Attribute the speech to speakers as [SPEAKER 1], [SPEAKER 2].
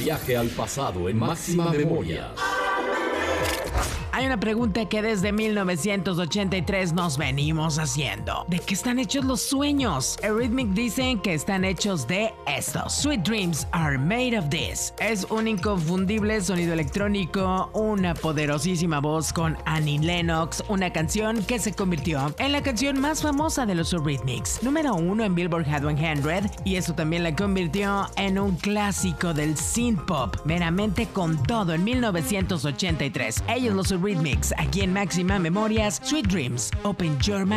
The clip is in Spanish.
[SPEAKER 1] Viaje al pasado en Máxima Memoria.
[SPEAKER 2] Hay una pregunta que desde 1983 nos venimos haciendo. ¿De qué están hechos los sueños? Eurythmics dicen que están hechos de esto. Sweet dreams are made of this. Es un inconfundible sonido electrónico, una poderosísima voz con Annie Lennox, una canción que se convirtió en la canción más famosa de los Eurythmics, número 1 en Billboard Hot 100, y eso también la convirtió en un clásico del synth pop, meramente con todo en 1983. Ellos los Eurythmics, aquí en Máxima Memorias, Sweet Dreams, Open Your Mind.